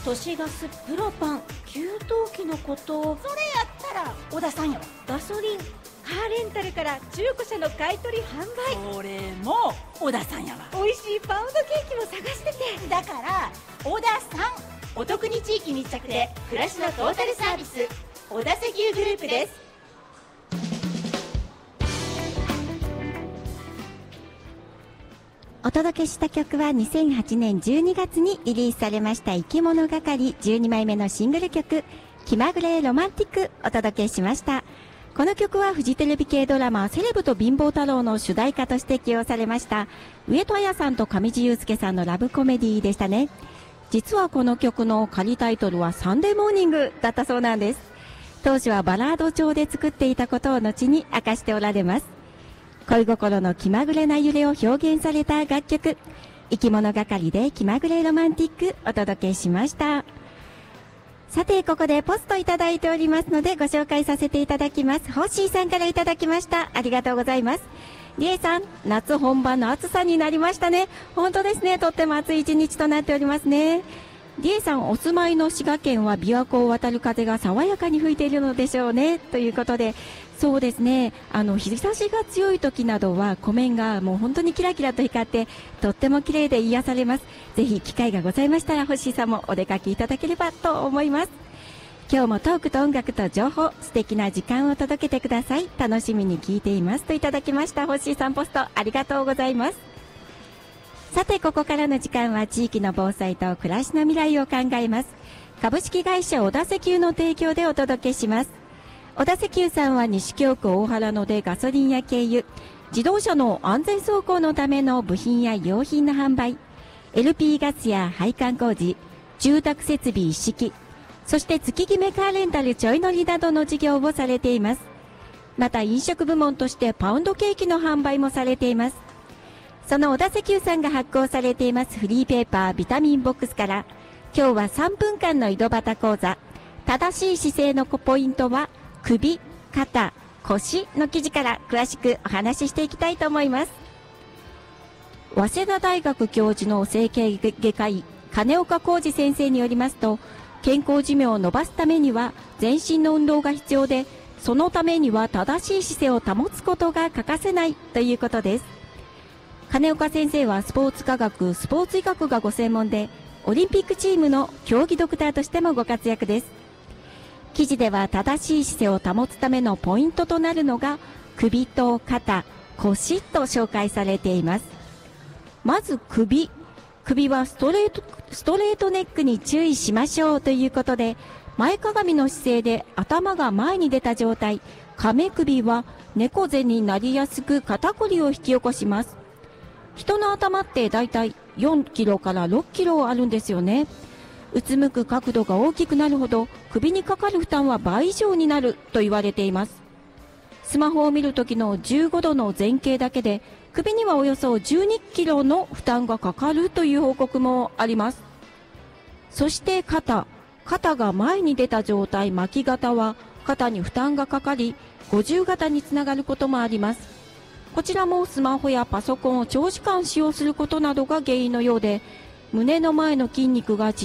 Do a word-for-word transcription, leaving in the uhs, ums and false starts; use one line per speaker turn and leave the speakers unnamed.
都市ガス、プロパン、給湯器のこと。
それやったら小田さんやわ。
ガソリン、カーレンタルから中古車の買い取り販売。
それも小田さんやわ。
美味しいパウンドケーキも探してて。
だから小田さん。
お得に地域密着で暮らしのトータルサービス、小田石油グループです。
お届けした曲はにせんはちねんじゅうにがつにリリースされました生き物係じゅうにまいめのシングル曲気まぐれロマンティックお届けしました。この曲はフジテレビ系ドラマセレブと貧乏太郎の主題歌として起用されました上戸彩さんと上地雄介さんのラブコメディでしたね。実はこの曲の仮タイトルはサンデーモーニングだったそうなんです。当初はバラード調で作っていたことを後に明かしておられます。恋心の気まぐれな揺れを表現された楽曲、生き物係で気まぐれロマンティックお届けしました。さて、ここでポストいただいておりますのでご紹介させていただきます。ホッシーさんからいただきました。ありがとうございます。リエさん、夏本番の暑さになりましたね。本当ですね。とっても暑い一日となっておりますね。リエさん、お住まいの滋賀県は琵琶湖を渡る風が爽やかに吹いているのでしょうね。ということで、そうですね。あの、日差しが強い時などは湖面がもう本当にキラキラと光って、とっても綺麗で癒されます。ぜひ機会がございましたら、ホッシーさんもお出かけいただければと思います。今日もトークと音楽と情報、素敵な時間を届けてください。楽しみに聞いていますといただきました。ホッシーさんポストありがとうございます。さて、ここからの時間は地域の防災と暮らしの未来を考えます。株式会社小田石油の提供でお届けします。小田石油さんは西京区大原野でガソリンや軽油、自動車の安全走行のための部品や用品の販売、エルピー ガスや配管工事、住宅設備一式、そして月決めカーレンタルちょい乗りなどの事業をされています。また飲食部門としてパウンドケーキの販売もされています。その小田石油さんが発行されていますフリーペーパービタミンボックスから、今日はさんぷんかんの井戸端講座、正しい姿勢のポイントは首、肩、腰の記事から詳しくお話ししていきたいと思います。早稲田大学教授の整形外科医金岡浩二先生によりますと、健康寿命を伸ばすためには全身の運動が必要で、そのためには正しい姿勢を保つことが欠かせないということです。金岡先生はスポーツ科学、スポーツ医学がご専門で、オリンピックチームの競技ドクターとしてもご活躍です。記事では正しい姿勢を保つためのポイントとなるのが首と肩、腰と紹介されています。まず首。首はストレート、ストレートネックに注意しましょうということで、前かがみの姿勢で頭が前に出た状態、亀首は猫背になりやすく肩こりを引き起こします。人の頭ってだいたいよんキロからろっキロあるんですよね。うつむく角度が大きくなるほど首にかかる負担は倍以上になると言われています。スマホを見るときのじゅうごどの前傾だけで首にはおよそじゅうにキロの負担がかかるという報告もあります。そして肩。肩が前に出た状態巻き肩は肩に負担がかかり五十肩につながることもあります。こちらもスマホやパソコンを長時間使用することなどが原因のようで、胸の前の筋肉が縮